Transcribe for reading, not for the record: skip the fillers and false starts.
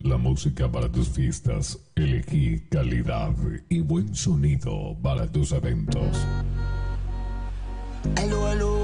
La música para tus fiestas. Elegí calidad y buen sonido para tus eventos. Aló, aló.